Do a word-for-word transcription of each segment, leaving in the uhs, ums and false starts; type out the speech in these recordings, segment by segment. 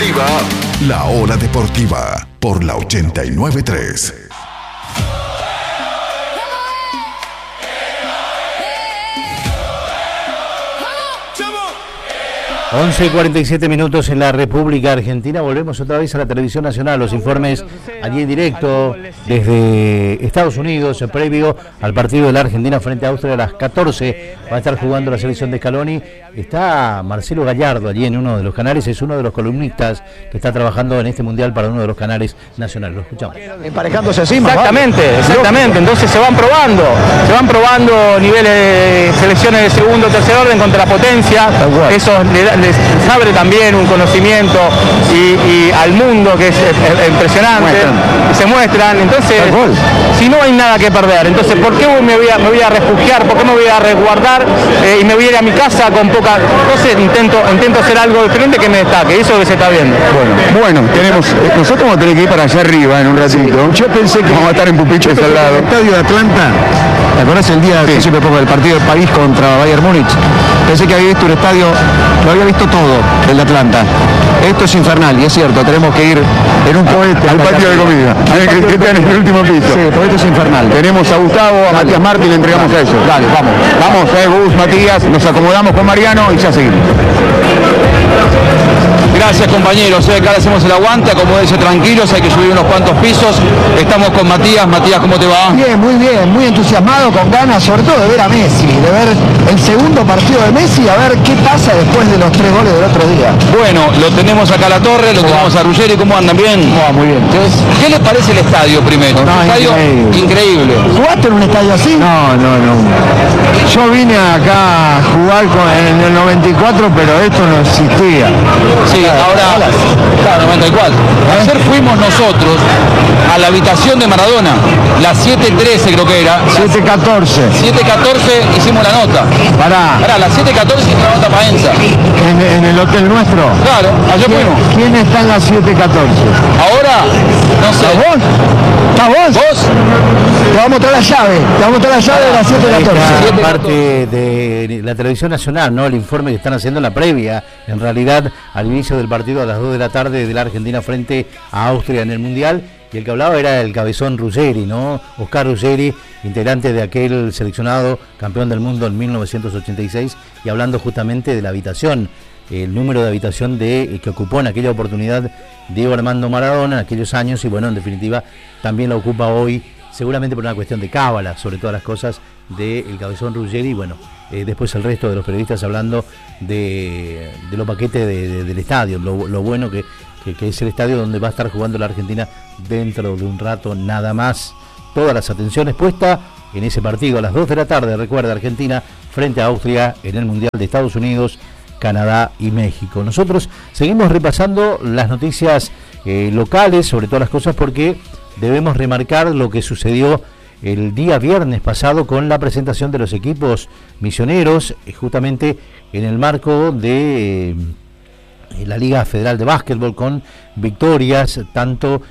deportiva, La Hora Deportiva, por la ochenta y nueve punto tres. once y cuarenta y siete minutos en la República Argentina. Volvemos otra vez a la televisión nacional. Los informes allí en directo desde Estados Unidos, previo al partido de la Argentina frente a Austria a las catorce. Va a estar jugando la selección de Scaloni. Está Marcelo Gallardo allí en uno de los canales. Es uno de los columnistas que está trabajando en este mundial para uno de los canales nacionales. Lo escuchamos. Emparejándose así. Exactamente, ¿vale? exactamente. Entonces se van probando. Se van probando niveles de selecciones de segundo o tercer orden contra la potencia. Eso le da, les abre también un conocimiento y, y al mundo que es, es, es impresionante, muestran. y se muestran, entonces si no hay nada que perder, entonces ¿por qué me voy a, me voy a refugiar? ¿Por qué me voy a resguardar eh, y me voy a ir a mi casa con poca? Entonces intento, intento hacer algo diferente que me destaque, eso es lo que se está viendo. Bueno, bueno tenemos, nosotros vamos a tener que ir para allá arriba en un ratito. Yo pensé que vamos a estar en pupichos al lado. El estadio de Atlanta, ¿te acordás el día sí. que siempre pongo el partido de París contra Bayern Múnich? Pensé que había visto un estadio, lo había visto todo, el de Atlanta. Esto es infernal y es cierto, tenemos que ir en un cohete al patio de comida, que, que está en el último piso. Sí, todo esto es infernal. Tenemos a Gustavo, a Dale. Matías Martín, le entregamos Dale. a ellos. Dale, vamos. Vamos, eh, Gus, Matías, nos acomodamos con Mariano y ya seguimos. Gracias compañeros, eh, acá le hacemos el aguante, acomódense tranquilos, hay que subir unos cuantos pisos. Estamos con Matías. Matías, ¿cómo te va? Bien, muy bien, muy entusiasmado, con ganas sobre todo de ver a Messi, de ver el segundo partido de Messi, a ver qué pasa después de los tres goles del otro día. Bueno, lo tenemos acá a la torre, lo tenemos a Ruggeri. ¿Cómo andan? ¿Bien? Oh, muy bien. Entonces, ¿qué les parece el estadio primero? No, un estadio increíble. increíble. ¿Jugaste en un estadio así? No, no, no. Yo vine acá a jugar con, en el noventa y cuatro, pero esto no existía. Sí, ahora, claro, noventa y cuatro. Ayer fuimos nosotros a la habitación de Maradona, la siete trece creo que era. siete catorce. siete catorce hicimos la nota. Pará. Pará, la siete catorce hicimos la nota para ENSA. ¿En, en el hotel nuestro? Claro, ayer ¿Quién, fuimos. ¿Quién está en la siete catorce? Ahora, no sé. ¿Vos? ¿Estás vos? ¿Vos? Te vamos a mostrar la llave, te vamos a mostrar la llave de la siete catorce. Parte de la televisión nacional, ¿no? El informe que están haciendo en la previa, en realidad, al inicio del partido a las dos de la tarde de la Argentina frente a Austria en el Mundial. Y el que hablaba era el cabezón Ruggeri, ¿no? Oscar Ruggeri, integrante de aquel seleccionado campeón del mundo en mil novecientos ochenta y seis, y hablando justamente de la habitación, el número de habitación de que ocupó en aquella oportunidad Diego Armando Maradona en aquellos años, y bueno, en definitiva también la ocupa hoy, seguramente por una cuestión de cábala, sobre todas las cosas, del cabezón Ruggeri. Y bueno, eh, después el resto de los periodistas hablando de, de los paquetes de, de, del estadio, lo, lo bueno que, que, que es el estadio donde va a estar jugando la Argentina dentro de un rato nada más. Todas las atenciones puestas en ese partido a las dos de la tarde, recuerda, Argentina frente a Austria en el Mundial de Estados Unidos, Canadá y México. Nosotros seguimos repasando las noticias eh, locales, sobre todas las cosas, porque debemos remarcar lo que sucedió el día viernes pasado con la presentación de los equipos misioneros, eh, justamente en el marco de eh, la Liga Federal de Básquetbol, con victorias tanto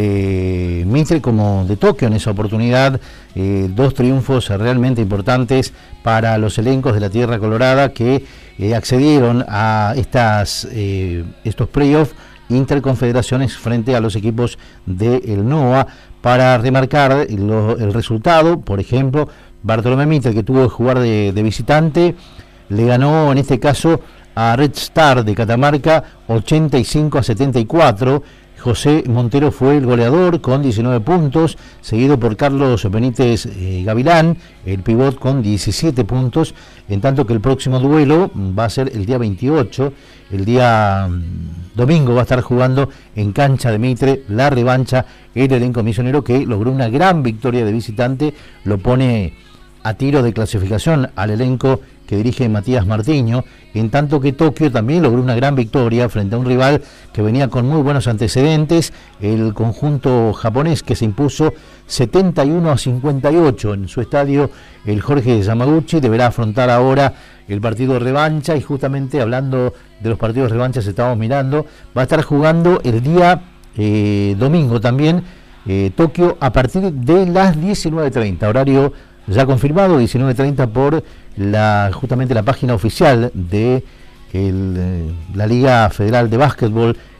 de Mitre como de Tokio en esa oportunidad, eh, dos triunfos realmente importantes para los elencos de la Tierra Colorada que eh, accedieron a estas eh, estos playoffs interconfederaciones frente a los equipos del NOA. Para remarcar lo, el resultado, por ejemplo, Bartolomé Mitre, que tuvo que jugar de, de visitante, le ganó en este caso a Red Star de Catamarca ochenta y cinco a setenta y cuatro. José Montero fue el goleador con diecinueve puntos, seguido por Carlos Benítez eh, Gavilán, el pivot, con diecisiete puntos, en tanto que el próximo duelo va a ser el día veintiocho, el día domingo va a estar jugando en cancha de Mitre la revancha el elenco misionero, que logró una gran victoria de visitante, lo pone a tiro de clasificación al elenco que dirige Matías Martiño, en tanto que Tokio también logró una gran victoria frente a un rival que venía con muy buenos antecedentes, el conjunto japonés, que se impuso setenta y uno a cincuenta y ocho en su estadio, el Jorge Yamaguchi. Deberá afrontar ahora el partido de revancha, y justamente hablando de los partidos de revancha, estamos mirando, va a estar jugando el día eh, domingo también, eh, Tokio, a partir de las diecinueve treinta, horario ya confirmado, diecinueve treinta, por la justamente la página oficial de el, la Liga Federal de Básquetbol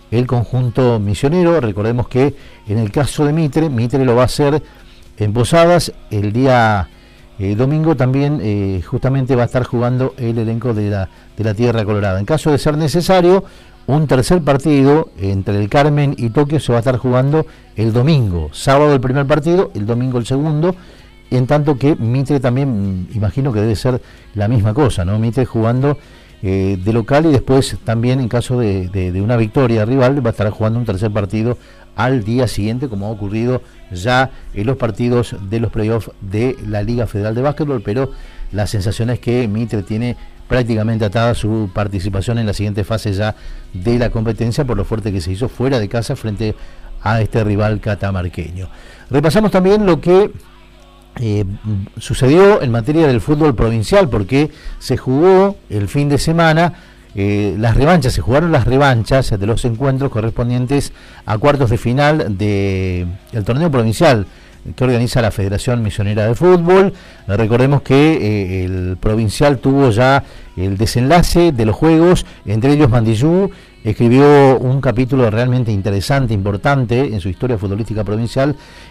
el conjunto misionero. Recordemos que en el caso de Mitre, Mitre lo va a hacer en Posadas el día eh, domingo. También eh, justamente va a estar jugando el elenco de la, de la Tierra Colorada. En caso de ser necesario, un tercer partido entre el Carmen y Tokio se va a estar jugando el domingo. Sábado el primer partido, el domingo el segundo. En tanto que Mitre también, imagino que debe ser la misma cosa, ¿no? Mitre jugando eh, de local, y después también en caso de, de, de una victoria rival va a estar jugando un tercer partido al día siguiente, como ha ocurrido ya en los partidos de los playoffs de la Liga Federal de Básquetbol. Pero la sensación es que Mitre tiene prácticamente atada su participación en la siguiente fase ya de la competencia, por lo fuerte que se hizo fuera de casa frente a este rival catamarqueño. Repasamos también lo que Eh, sucedió en materia del fútbol provincial, porque se jugó el fin de semana eh, las revanchas, se jugaron las revanchas de los encuentros correspondientes a cuartos de final del de torneo provincial que organiza la Federación Misionera de Fútbol. Recordemos que eh, el provincial tuvo ya el desenlace de los juegos, entre ellos Mandillú escribió un capítulo realmente interesante, importante en su historia futbolística provincial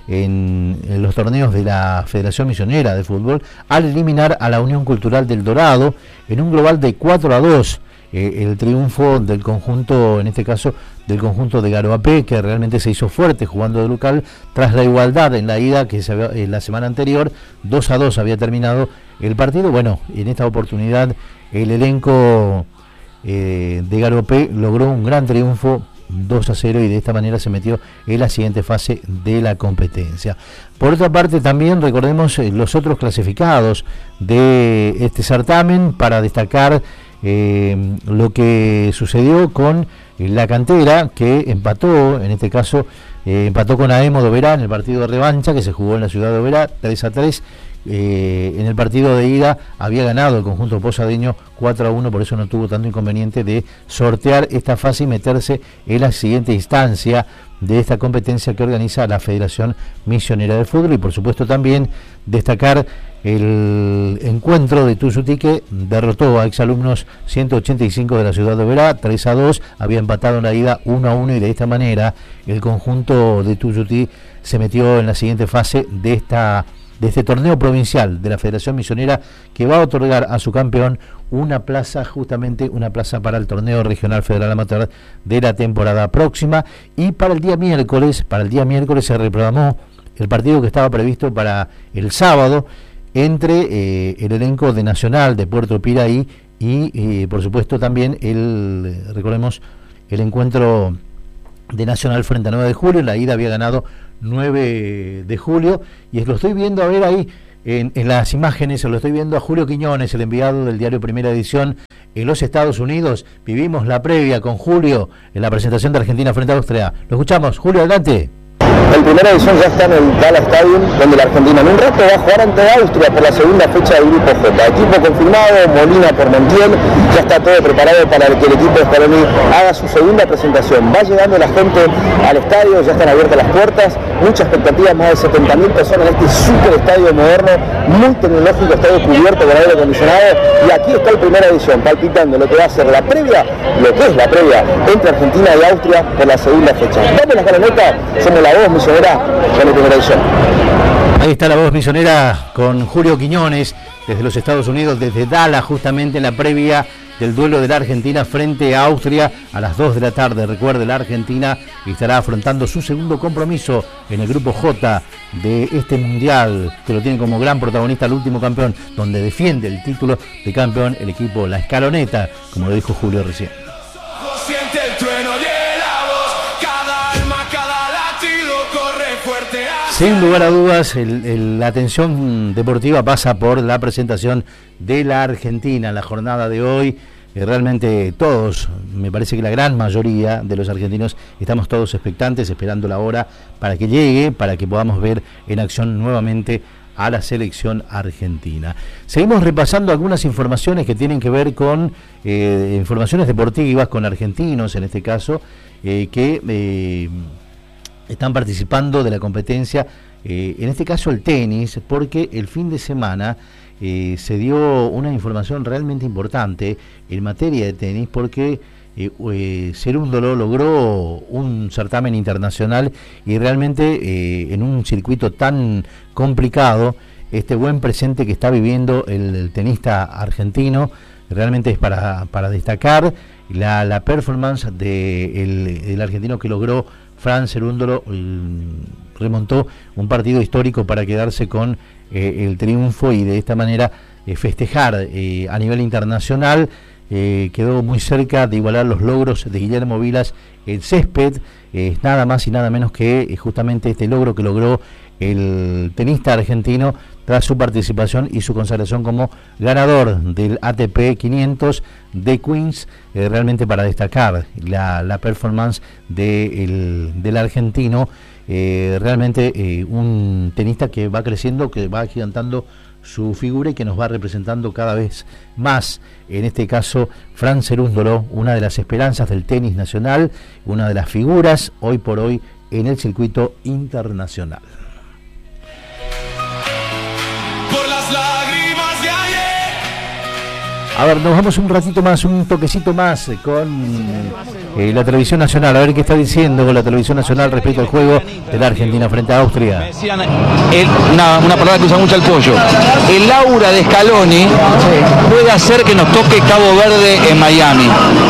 en, en los torneos de la Federación Misionera de Fútbol, al eliminar a la Unión Cultural del Dorado en un global de cuatro a dos. Eh, el triunfo del conjunto, en este caso del conjunto de Garoapé, que realmente se hizo fuerte jugando de local, tras la igualdad en la ida que se había, eh, la semana anterior, dos a dos había terminado el partido. Bueno, en esta oportunidad el elenco eh, de Garoapé logró un gran triunfo, dos a cero, y de esta manera se metió en la siguiente fase de la competencia. Por otra parte, también recordemos eh, los otros clasificados de este certamen, para destacar Eh, lo que sucedió con la Cantera, que empató, en este caso eh, empató con Aemo de Oberá en el partido de revancha que se jugó en la ciudad de Oberá, tres a tres. Eh, en el partido de ida había ganado el conjunto posadeño cuatro a uno, por eso no tuvo tanto inconveniente de sortear esta fase y meterse en la siguiente instancia de esta competencia que organiza la Federación Misionera de Fútbol. Y por supuesto también destacar el encuentro de Tuyutí, que derrotó a exalumnos ciento ochenta y cinco de la ciudad de Oberá tres a dos, había empatado en la ida uno a uno, y de esta manera el conjunto de Tuyutí se metió en la siguiente fase de esta de este torneo provincial de la Federación Misionera, que va a otorgar a su campeón una plaza, justamente una plaza para el torneo regional federal amateur de la temporada próxima. Y para el día miércoles, para el día miércoles se reprogramó el partido que estaba previsto para el sábado entre eh, el elenco de Nacional de Puerto Piraí y eh, por supuesto también el, recordemos, el encuentro de Nacional frente a nueve de julio. En la ida había ganado nueve de julio, y lo estoy viendo a ver ahí en, en las imágenes, lo estoy viendo a Julio Quiñones, el enviado del diario Primera Edición en los Estados Unidos. Vivimos la previa con Julio en la presentación de Argentina frente a Austria. Lo escuchamos. Julio, adelante. El Primera Edición ya está en el Dala Stadium, donde la Argentina en un rato va a jugar ante Austria por la segunda fecha del Grupo J. Equipo confirmado, Molina por Montiel, ya está todo preparado para que el equipo de Scaloni haga su segunda presentación. Va llegando la gente al estadio, ya están abiertas las puertas, mucha expectativa, más de setenta mil personas en este super estadio moderno, muy tecnológico, estadio cubierto con aire acondicionado, y aquí está el Primera Edición, palpitando lo que va a ser la previa, lo que es la previa entre Argentina y Austria por la segunda fecha. Vamos a la escaloneta, somos la voz misionera con el Primera Edición. Ahí está la voz misionera con Julio Quiñones desde los Estados Unidos, desde Dallas, justamente en la previa del duelo de la Argentina frente a Austria a las dos de la tarde. Recuerde, la Argentina estará afrontando su segundo compromiso en el Grupo J de este Mundial, que lo tiene como gran protagonista el último campeón, donde defiende el título de campeón el equipo La Escaloneta, como lo dijo Julio recién. Siente el trueno de la voz, cada alma, cada latido corre fuerte. Sin lugar a dudas, el, el, la atención deportiva pasa por la presentación de la Argentina en la jornada de hoy. Eh, realmente todos, me parece que la gran mayoría de los argentinos estamos todos expectantes, esperando la hora para que llegue, para que podamos ver en acción nuevamente a la selección argentina. Seguimos repasando algunas informaciones que tienen que ver con eh, informaciones deportivas, con argentinos en este caso, eh, que eh, están participando de la competencia, eh, en este caso el tenis, porque el fin de semana eh, se dio una información realmente importante en materia de tenis, porque eh, eh, Cerúndolo logró un certamen internacional y realmente eh, en un circuito tan complicado, este buen presente que está viviendo el, el tenista argentino realmente es para, para destacar. La, la performance de el, del argentino que logró Fran Cerúndolo, remontó un partido histórico para quedarse con eh, el triunfo y de esta manera eh, festejar eh, a nivel internacional. Eh, quedó muy cerca de igualar los logros de Guillermo Vilas en césped, eh, nada más y nada menos que eh, justamente este logro que logró el tenista argentino tras su participación y su consagración como ganador del A T P quinientos de Queens, eh, realmente para destacar la, la performance de el, del argentino, eh, realmente eh, un tenista que va creciendo, que va agigantando su figura y que nos va representando cada vez más, en este caso Fran Cerúndolo, una de las esperanzas del tenis nacional, una de las figuras hoy por hoy en el circuito internacional. Por las lágrimas de ayer. A ver, nos vamos un ratito más, un toquecito más con eh, la televisión nacional, a ver qué está diciendo la televisión nacional respecto al juego de la Argentina frente a Austria. Me decían, el, una, una palabra que usa mucho el pollo, el aura de Scaloni puede hacer que nos toque Cabo Verde en Miami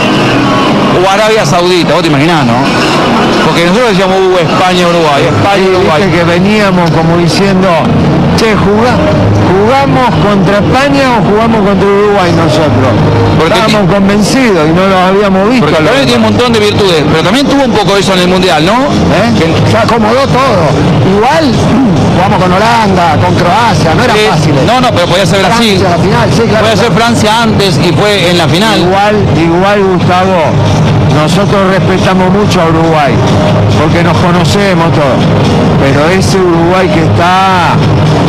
o Arabia Saudita, vos te imaginás, ¿no? Porque nosotros decíamos uh, España, Uruguay, España, Uruguay. Viste que veníamos como diciendo, che, ¿jugá, ¿jugamos contra España o jugamos contra Uruguay nosotros? Porque estábamos convencidos y no los habíamos visto. Porque Scaloni tiene un montón de virtudes, pero también tuvo un poco eso en el Mundial, ¿no? ¿Eh? Que se acomodó todo. Igual jugamos con Holanda, con Croacia, no era Sí, fácil. No, no, pero podía ser Brasil. Francia, la final, sí, claro. Podía ser Francia antes y fue en la final. Igual, igual, Gustavo, nosotros respetamos mucho a Uruguay, porque nos conocemos todos, pero ese Uruguay que está...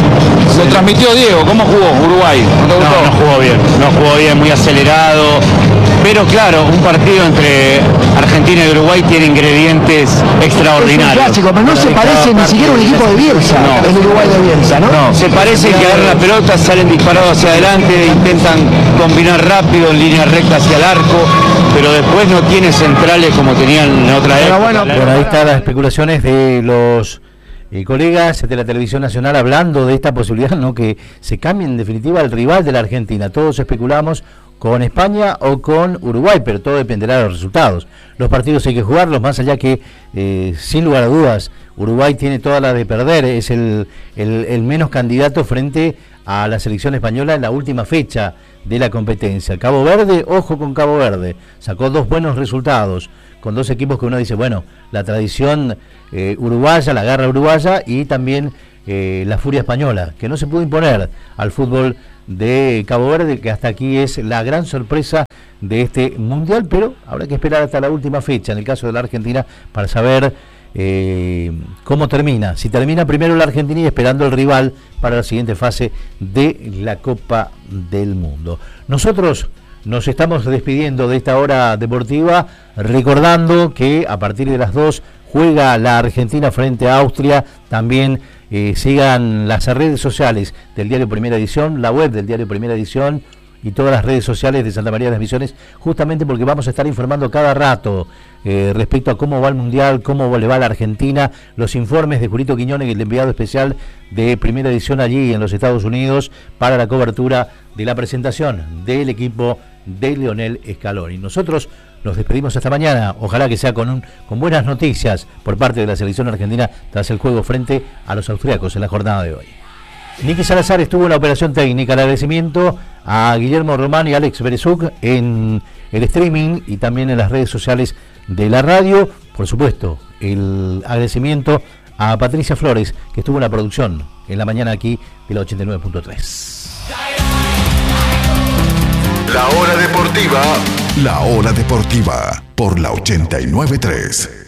Lo transmitió Diego, ¿cómo jugó Uruguay? ¿No te gustó? No, no jugó bien, no jugó bien, muy acelerado. Pero claro, un partido entre Argentina y Uruguay tiene ingredientes extraordinarios. Es un clásico, pero no se parece ni siquiera a un equipo de Bielsa, No. el Uruguay de Bielsa, ¿no? No, se parece que agarran la pelota, salen disparados hacia adelante, intentan combinar rápido en línea recta hacia el arco, pero después no tiene centrales como tenían en otra época. bueno, Bueno, ahí están las especulaciones de los eh, colegas de la televisión nacional hablando de esta posibilidad, ¿no? Que se cambie en definitiva el rival de la Argentina. Todos especulamos con España o con Uruguay, pero todo dependerá de los resultados. Los partidos hay que jugarlos, más allá que, eh, sin lugar a dudas, Uruguay tiene toda la de perder, es el, el, el menos candidato frente a la selección española en la última fecha de la competencia. Cabo Verde, ojo con Cabo Verde, sacó dos buenos resultados, con dos equipos que uno dice, bueno, la tradición eh, uruguaya, la garra uruguaya y también eh, la furia española, que no se pudo imponer al fútbol de Cabo Verde, que hasta aquí es la gran sorpresa de este mundial, pero habrá que esperar hasta la última fecha, en el caso de la Argentina, para saber eh, cómo termina. Si termina primero la Argentina y esperando el rival para la siguiente fase de la Copa del Mundo. Nosotros nos estamos despidiendo de esta hora deportiva, recordando que a partir de las dos juega la Argentina frente a Austria. También eh, sigan las redes sociales del Diario Primera Edición, la web del Diario Primera Edición y todas las redes sociales de Santa María de las Misiones, justamente porque vamos a estar informando cada rato eh, respecto a cómo va el Mundial, cómo le va a la Argentina, los informes de Julito Quiñones, el enviado especial de Primera Edición allí en los Estados Unidos, para la cobertura de la presentación del equipo de Lionel Scaloni. Nosotros nos despedimos hasta mañana, ojalá que sea con, un, con buenas noticias por parte de la selección argentina tras el juego frente a los austríacos en la jornada de hoy. Nicky Salazar estuvo en la operación técnica. El agradecimiento a Guillermo Román y Alex Berezuk en el streaming y también en las redes sociales de la radio. Por supuesto, el agradecimiento a Patricia Flores, que estuvo en la producción en la mañana aquí de la ochenta y nueve punto tres. La hora deportiva. La hora deportiva por la ochenta y nueve punto tres.